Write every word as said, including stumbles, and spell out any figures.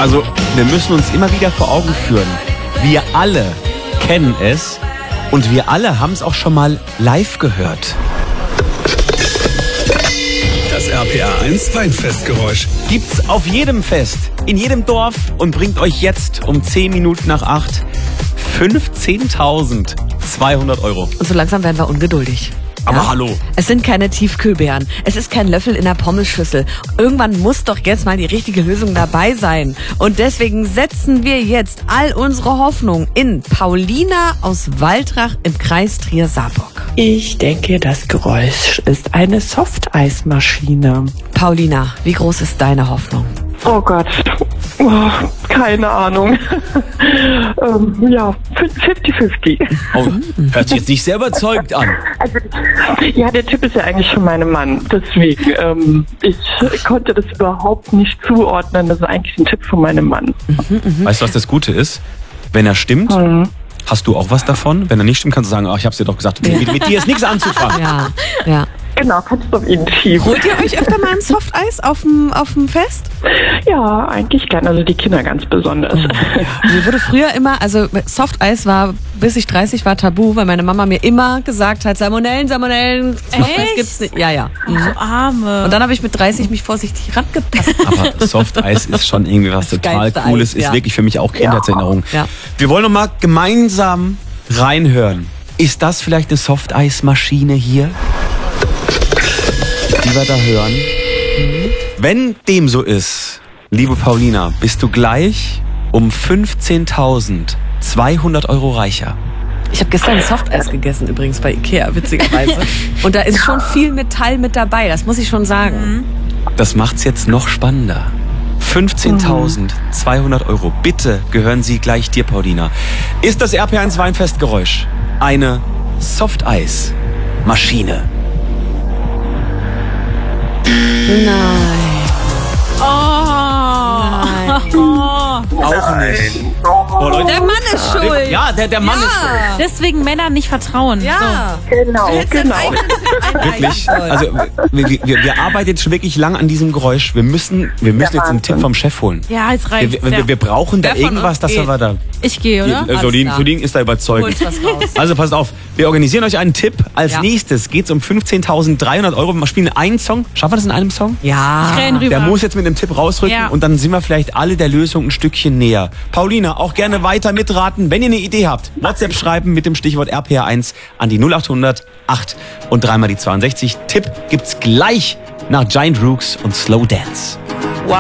Also, wir müssen uns immer wieder vor Augen führen. Wir alle kennen es und wir alle haben es auch schon mal live gehört. Das R P R eins Weinfestgeräusch Gibt's auf jedem Fest, in jedem Dorf und bringt euch jetzt um zehn Minuten nach acht fünfzehntausendzweihundert Euro. Und so langsam werden wir ungeduldig. Aber Ja? hallo. Es sind keine Tiefkühlbeeren. Es ist kein Löffel in der Pommesschüssel. Irgendwann muss doch jetzt mal die richtige Lösung dabei sein. Und deswegen setzen wir jetzt all unsere Hoffnung in Paulina aus Waldrach im Kreis Trier-Saarburg. Ich denke, das Geräusch ist eine Softeismaschine. Paulina, wie groß ist deine Hoffnung? Oh Gott, oh, keine Ahnung. ähm, ja, fünfzig fünfzig. Oh, hört sich jetzt nicht sehr überzeugt an. Also, ja, der Tipp ist ja eigentlich von meinem Mann. Deswegen, ähm, ich konnte das überhaupt nicht zuordnen. Das ist eigentlich ein Tipp von meinem Mann. Weißt du, was das Gute ist? Wenn er stimmt, Mhm. hast du auch was davon. Wenn er nicht stimmt, kannst du sagen, ach, ich hab's dir doch gesagt. Mit, mit dir ist nichts anzufangen. Ja, ja. Genau, kannst du auf ihn schieben. Holt ihr euch öfter mal ein Softeis auf dem, auf dem Fest? Ja, eigentlich gern. Also die Kinder ganz besonders. Mir wurde früher immer, also Softeis war, bis ich dreißig war, tabu, weil meine Mama mir immer gesagt hat, Salmonellen, Salmonellen, Softeis gibt's nicht. Ja, ja. Mhm. So Arme. Und dann habe ich mit dreißig mich vorsichtig rangepasst. Aber Softeis ist schon irgendwie was Das total geilste Cooles. Eis, Ist ja. wirklich für mich auch Kindheitserinnerung. Ja. Wir wollen noch mal gemeinsam reinhören. Ist das vielleicht eine Softeismaschine hier, die wir da hören? Wenn dem so ist, liebe Paulina, bist du gleich um fünfzehntausendzweihundert Euro reicher. Ich habe gestern ein Softeis gegessen übrigens bei Ikea, witzigerweise. Und da ist schon viel Metall mit dabei, das muss ich schon sagen. Das macht's jetzt noch spannender. fünfzehntausendzweihundert Euro. Bitte gehören sie gleich dir, Paulina. Ist das R P eins Weinfestgeräusch eine Softeis-Maschine? Nein. Oh. Auch nicht. Oh, Leute. Der Mann ist schuld. Ja, der, der Mann ist schuld. Deswegen Männern nicht vertrauen. Ja. Genau, genau. Wirklich. Also wir, wir, wir arbeiten jetzt schon wirklich lang an diesem Geräusch. Wir müssen, wir müssen jetzt einen Tipp vom Chef holen. So. Ja, es reicht. Wir, wir, wir brauchen da Wer von irgendwas, uns dass geht? wir da... Ich gehe, oder? Äh, Solin, klar. Solin ist da überzeugt. Holt was raus. Also passt auf, wir organisieren euch einen Tipp. Als Ja. nächstes geht es um fünfzehntausenddreihundert Euro. Wir spielen einen Song. Schaffen wir das in einem Song? Ja. Ich renn rüber. Der muss jetzt mit dem Tipp rausrücken Ja. und dann sind wir vielleicht alle der Lösung ein Stückchen näher. Paulina, auch gerne weiter mitraten. Wenn ihr eine Idee habt, WhatsApp schreiben mit dem Stichwort R P R eins an die null achthundert acht und dreimal die zweiundsechzig. Tipp gibt's gleich nach Giant Rooks und Slow Dance.